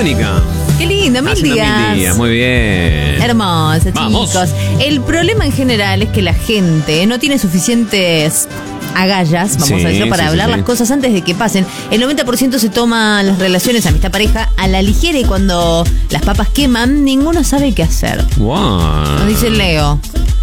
Verónica. Qué lindo, mil días. Muy bien. Hermoso, Vamos. chicos. El problema en general es que la gente no tiene suficientes agallas, vamos Sí, a decirlo, para sí, hablar sí. las cosas antes de que pasen. El 90% se toma las relaciones amistad-pareja a la ligera y cuando las papas queman, ninguno sabe qué hacer. Wow. Nos dice Leo.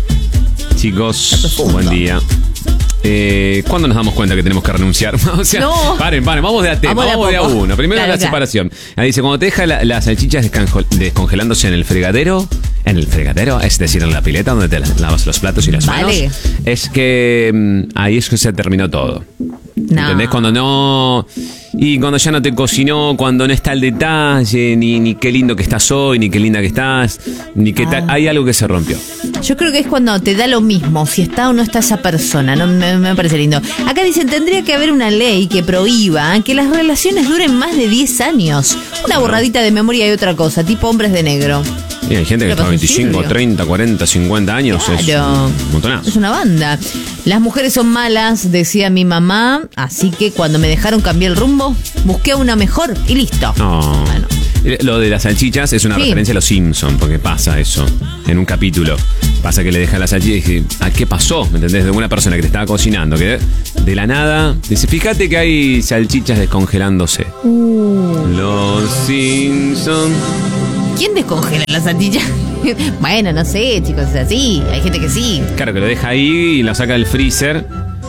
Chicos, buen día. ¿Cuándo nos damos cuenta que tenemos que renunciar? O sea, No. paren, vamos de a tema, Vamos de a vamos de a poco. uno. Primero Claro, la claro. separación. Ahí dice, cuando te deja las salchichas descongelándose en el fregadero, es decir, en la pileta donde te lavas los platos y las Vale. manos, es que ahí es que se terminó todo. No. ¿Entendés? Cuando no... Y cuando ya no te cocinó, cuando no está el detalle, ni qué lindo que estás hoy, ni qué linda que estás, ni qué tal... Hay algo que se rompió. Yo creo que es cuando te da lo mismo si está o no está esa persona. No me parece lindo. Acá dicen, tendría que haber una ley que prohíba que las relaciones duren más de 10 años. Una borradita de memoria y otra cosa, tipo Hombres de Negro. Y hay gente que Pero está 25, Silvio. 30, 40, 50 años. Claro. Es un montonazo. Es una banda. Las mujeres son malas, decía mi mamá, así que cuando me dejaron cambiar el rumbo, busqué a una mejor y listo. No. Bueno. Lo de las salchichas es una Sí. referencia a los Simpsons, porque pasa eso en un capítulo. Pasa que le deja la salchicha y dije, ¿a qué pasó? ¿Me entendés? De una persona que te estaba cocinando, que de la nada dice, fíjate que hay salchichas descongelándose. Los Simpsons. ¿Quién descongela la salchicha? Bueno, no sé, chicos, es así. Hay gente que sí. Claro, que lo deja ahí y lo saca del freezer.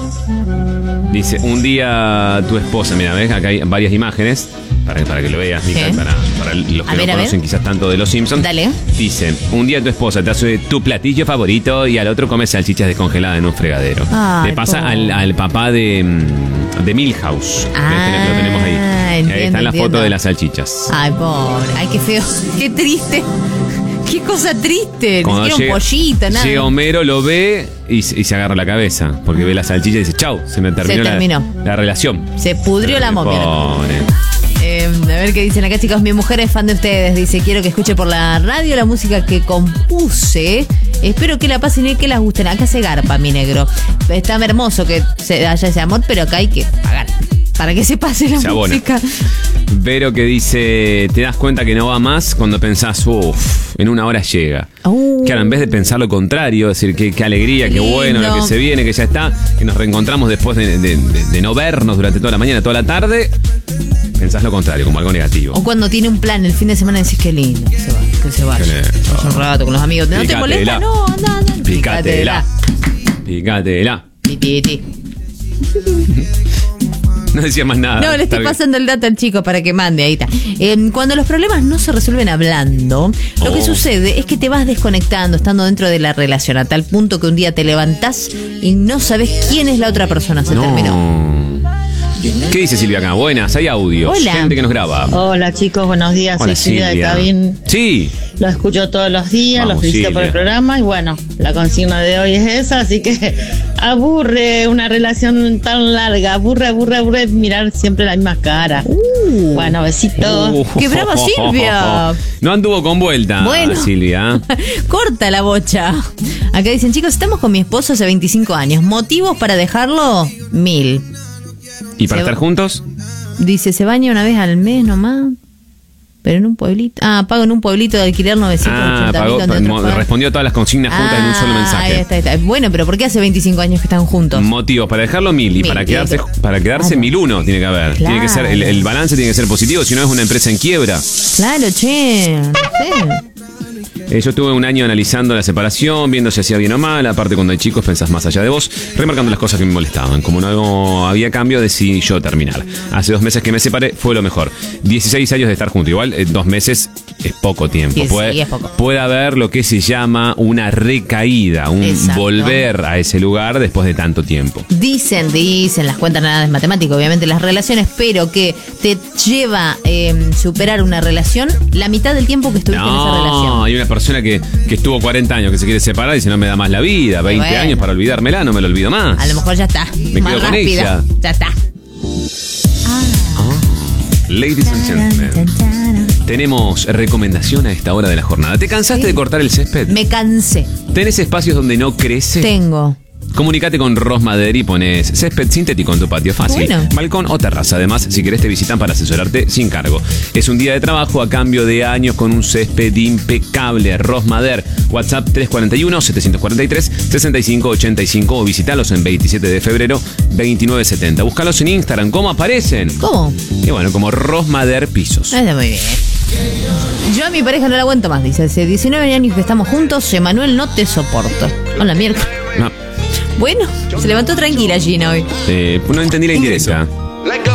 Dice, un día tu esposa, mira, ves, acá hay varias imágenes, para que lo veas, Mica, Sí. para los que A ver, no a conocen ver. quizás tanto de los Simpsons. Dale. Dice, un día tu esposa te hace tu platillo favorito y al otro come salchichas descongeladas en un fregadero. Ay, Le pasa pobre. al papá de Milhouse. Lo tenemos ahí. Ahí entiendo, está la entiendo. foto de las salchichas. Ay, pobre. Ay, qué feo. Qué triste. Qué cosa triste. Ni Cuando siquiera un pollito, nada. llega Homero, lo ve y se agarra la cabeza, porque ve la salchicha y dice, chau, se me terminó, terminó. La relación. Se pudrió la momia. Pobre. A ver qué dicen acá, chicos. Mi mujer es fan de ustedes. Dice, quiero que escuche por la radio la música que compuse. Espero que la pasen y que las gusten. Acá se garpa, mi negro. Está hermoso que se haya ese amor, pero acá hay que pagar para que se pase la Se abona. música. Vero que dice, te das cuenta que no va más cuando pensás, en una hora llega. Claro, en vez de pensar lo contrario, decir qué alegría, qué bueno lo que se viene, que ya está, que nos reencontramos después de no vernos durante toda la mañana, toda la tarde, pensás lo contrario, como algo negativo. O cuando tiene un plan el fin de semana decís, qué lindo que se vaya. Qué lindo. Pasa un rato con los amigos. ¿No te molesta? No, nada. Picatela. Picatela. Titi. No decía más nada. No, le Está estoy bien. pasando el dato al chico para que mande, ahí está. Cuando los problemas no se resuelven hablando, lo que sucede es que te vas desconectando, estando dentro de la relación, a tal punto que un día te levantás y no sabes quién es la otra persona. Se terminó. ¿Qué dice Silvia acá? Buenas, hay audios. Hola. Gente que nos graba. Hola chicos, buenos días. Hola, Soy Silvia de Silvia. Cabín. Sí. Lo escucho todos los días, Vamos, los felicito por el Silvia. programa y bueno, la consigna de hoy es esa, así que aburre una relación tan larga, aburre mirar siempre la misma cara. Bueno, besitos. ¡Qué brava Silvia! No anduvo con vuelta, Bueno. Silvia. Corta la bocha. Acá dicen, chicos, estamos con mi esposo hace 25 años. ¿Motivos para dejarlo? 1000. ¿Y para Se va- estar juntos? Dice, se baña una vez al mes nomás. Pero en un pueblito. Pago en un pueblito de alquiler 980 Pagó, mil. donde otros pagan. respondió a todas las consignas juntas en un solo mensaje. Ahí está. Bueno, pero ¿por qué hace 25 años que están juntos? Motivos para dejarlo 1000 y 1000, para quedarse claro. 1001 tiene que haber. Claro. Tiene que ser el balance tiene que ser positivo, si no es una empresa en quiebra. Claro, che. Sí. Yo estuve un año analizando la separación, viendo si hacía bien o mal. Aparte, cuando hay chicos, pensás más allá de vos, remarcando las cosas que me molestaban. Como no había cambio, decidí yo terminar. Hace 2 meses que me separé, fue lo mejor. 16 años de estar juntos. Igual, 2 meses es poco tiempo. Sí, es poco. Puede haber lo que se llama una recaída, un Exacto. volver a ese lugar después de tanto tiempo. Dicen, las cuentas nada es matemático, obviamente las relaciones, pero que te lleva superar una relación la mitad del tiempo que estuviste en esa relación. Hay una persona que estuvo 40 años que se quiere separar y dice no me da más la vida, 20 Bueno. años para olvidármela, no me lo olvido más. A lo mejor ya está. Me más quedo con rápido. ella. Ya está. Ladies and gentlemen, tenemos recomendación a esta hora de la jornada. ¿Te cansaste de cortar el césped? Me cansé. ¿Tenés espacios donde no crece? Tengo. Comunicate con Rosmader y pones césped sintético en tu patio. Fácil. Bueno. Balcón o terraza. Además, si querés te visitan para asesorarte sin cargo. Es un día de trabajo a cambio de años con un césped impecable. Rosmader. WhatsApp 341-743-6585 o visitalos en 27 de febrero 2970. Búscalos en Instagram. ¿Cómo aparecen? ¿Cómo? Y bueno, como Rosmader Pisos. Está muy bien. Yo a mi pareja no la aguanto más, dice. Hace 19 años que estamos juntos. Emanuel, no te soporto. Hola, mierda. No, Bueno, se levantó tranquila Gina hoy. no entendí la indirecta.